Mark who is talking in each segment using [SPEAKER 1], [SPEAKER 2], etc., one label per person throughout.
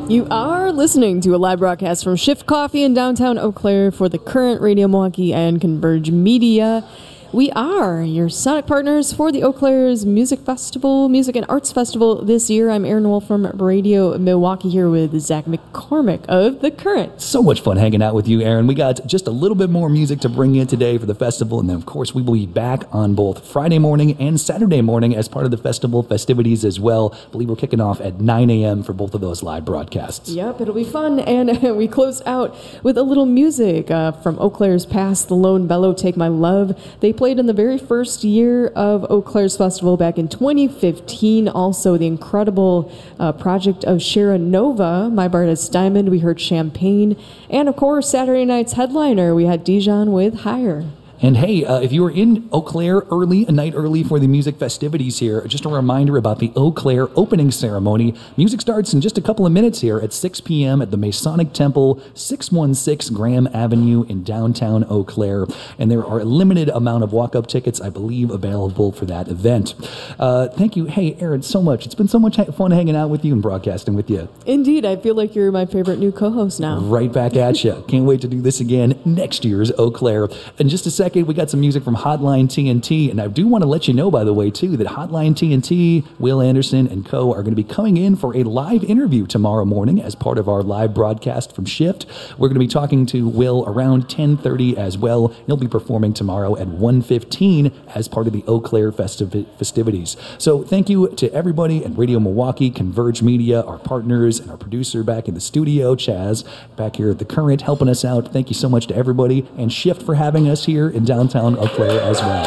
[SPEAKER 1] You are listening to a live broadcast from Shift Coffee in downtown Eau Claire for the Current Radio Milwaukee and Converge Media. We are your sonic partners for the Eau Claire's Music Festival, Music and Arts Festival this year. I'm Aaron Wolf from Radio Milwaukee here with Zach McCormick of The Current.
[SPEAKER 2] So much fun hanging out with you, Aaron. We got just a little bit more music to bring in today for the festival, and then, of course, we will be back on both Friday morning and Saturday morning as part of the festival festivities as well. I believe we're kicking off at 9 a.m. for both of those live broadcasts.
[SPEAKER 1] Yep, it'll be fun, and we close out with a little music from Eau Claire's past, The Lone Bellow, Take My Love. They played in the very first year of Eau Claire's festival back in 2015. Also, the incredible project of Shara Nova, My Bardas Diamond. We heard Champagne. And, of course, Saturday night's headliner, we had Dijon with Higher.
[SPEAKER 2] And hey, if you were in Eau Claire a night early for the music festivities here, just a reminder about the Eau Claire opening ceremony. Music starts in just a couple of minutes here at 6 p.m. at the Masonic Temple, 616 Graham Avenue in downtown Eau Claire. And there are a limited amount of walk-up tickets, I believe, available for that event. Thank you. Hey, Aaron, so much. It's been so much fun hanging out with you and broadcasting with you.
[SPEAKER 1] Indeed. I feel like you're my favorite new co-host now.
[SPEAKER 2] Right back at you. Can't wait to do this again next year's Eau Claire. In just a second, we got some music from Hotline TNT, and I do want to let you know, by the way, too, that Hotline TNT, Will Anderson, and co. are going to be coming in for a live interview tomorrow morning as part of our live broadcast from Shift. We're going to be talking to Will around 10:30 as well. He'll be performing tomorrow at 1:15 as part of the Eau Claire festivities. So thank you to everybody at Radio Milwaukee, Converge Media, our partners, and our producer back in the studio, Chaz, back here at The Current, helping us out. Thank you so much to everybody, and Shift for having us here in downtown Eau Claire as well.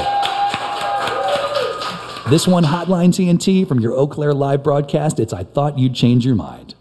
[SPEAKER 2] This one, Hotline TNT from your Eau Claire live broadcast. It's I Thought You'd Change Your Mind.